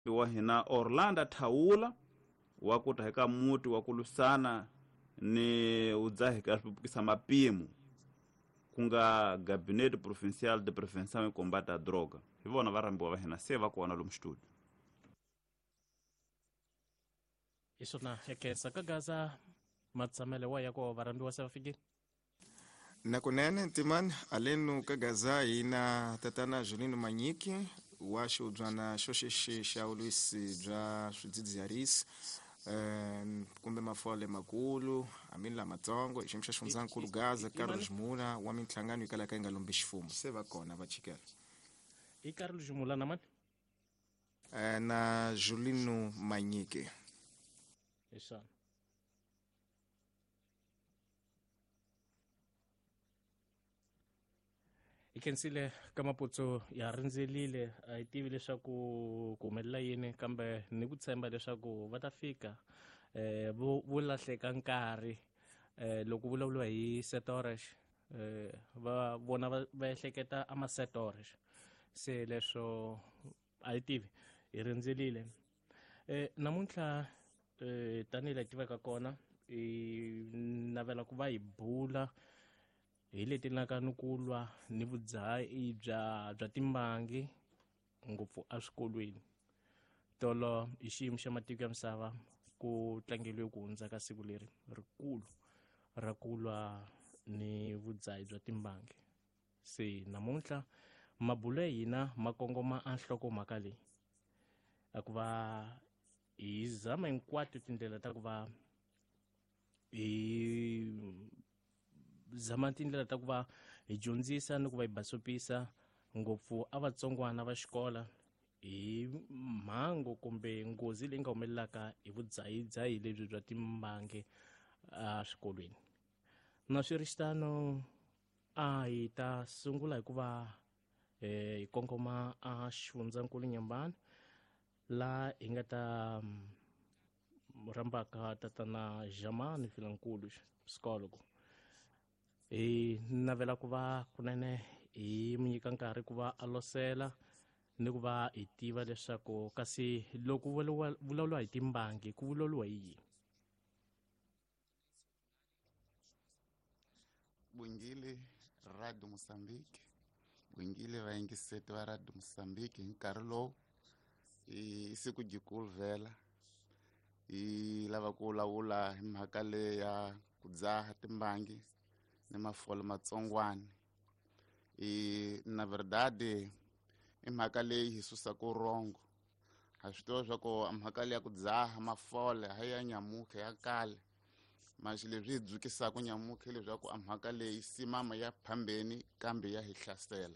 wa hina Orlando Thawula wakuta heka muti wakulusana ni udzahika pupukisa mapimu kunga Gabinete Provincial de Prevenção e Combate à Droga. Hivona varambiwa vahina seva kuona lo mstudio. Isona hekesa kagaza matsamele wa yako varambiwa seva fikiri. Nakunene ntimani alenu kagaza ina tatana Julino Manyiki washo ujana shoshishi shauluisi dra shudzidzi yarisi kumbe mafole makulu amila matongo ishimsha shunzan kulu gaza Carlos Mula wa mintlangano ikala kainga lombishi seva kona vachikela Carlos Mula naman na Julino Manyiki Isana ikensile kama potso ya rindzilile a yi tivi leswaku ku humelela yini kambe ni ku tshemba leswaku va ta fika vo lahleka nkarhi loko vulavuriwa hi Setores va vona va ehleketa ama Setores se leswo a yi tivi hi rindzilile namuntlha tanihi la tiveka kona navela ku va hi bula hi leti nakanukulwa ni vudzayi bya timbangi ngopfu eswikolweni tolo hi xiyimo xa matiko ya misava ku tlangeliwe ku hundza ka siku leri rikulu ra kulwa ni vudzayi bya timbangi se namuntlha mabulo ya hina ma kongoma nhlokomhaka leyi a ku va hi zama hinkwato tindlela ta ku va zama tindlela ta ku va hi dyondzisa ni ku va hi basopisa ngopfu a vatsongwana va xikola hi mhango kumbe ngozi leyi nga humelelaka hi vudzayi lebyi bya timbangi swikolweni na swirixitano a hi ta sungula hi ku va hi kongoma xifundzankulu Nyambani la hi nga ta rambaka tatana Jamani Filankulu psikologo hi navela ku va kunene hi mu nyika nkarhi ku va a losela ni ku va hi tiva leswaku kasi loko vulavuriwa hi timbangi ku vulavuriwa hi yini. Bungile Radio Moçambique bungile vaingiseti va Radio Moçambique hi nkarhi lowu hi siku jikulu vhela hi lava ku vulavula hi mhaka leya ku dzaha timbangi ni mafole matsongwana na verdade i mhaka leyi hi susaka rongo ha swi tiva swa ku mhaka leyi ya ku dzaha mafole ya nyamuka ya kale masi leswi hi dzukisaka nyamuka leswaku mhaka leyi simama ya phambeni kambe ya hi hlasela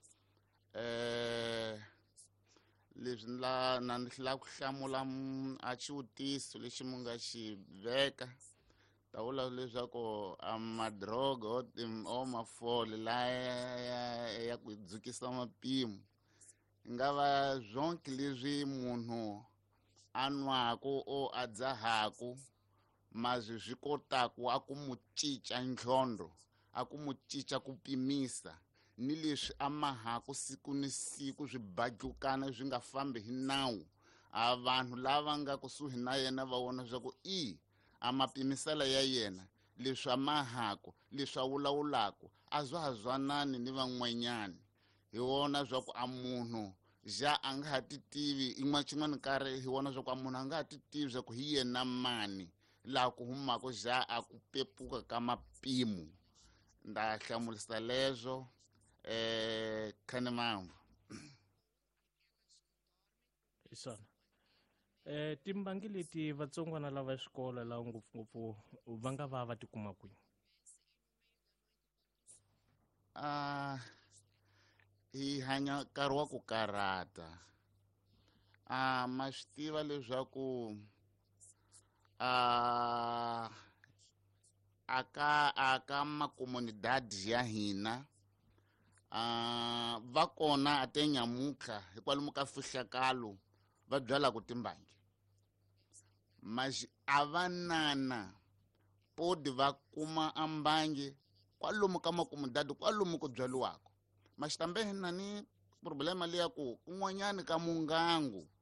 leswi na ni hlaya ku hlamula a xiwutiso lexi mu nga xi veka ta vula leswaku madrogo o mafole la ya ku dzukisa mapimu nga va zonke leswi munhu a nwaku o a dzahaku mazi swi kotaku a ku mu cinca ntlhontlho a ku mu cinca ku pimisa ni leswi a mahaku siku ni siku swibagukana swi nga fambi hi nawu a vanhu lava nga kusuhi na yena va vona swa ku a mapimisela ya yena leswi a mahaku leswi a wulawulaku a zwanani ni van'wanyani hi wona swa ku a munhu ja a nga ha ti tivi xin'wana nkarhi hi wona swa ku a munhu a nga ha ti tivi swa ku hi yena mani laha ku humaka ja a ku pepuka ka mapimu nda hlamulisa leswo khane mamvu Isona timbangi leti vatsongwana lava swikola la ngopfungopfu va nga va tikuma kwihi hi hanya nkarhi wa ku karata ma swi tiva leswaku aka makomunidadi ya hina va kona ate nyamuka hi kwalomu ka fihlakalo va byala ku timbangi mas avanana podi va kuma ambangi kwalomu ka makomunidadi kwalomu ku byaliwako mas tambe hina ni problema leya ku kun'wanyani ka mungangu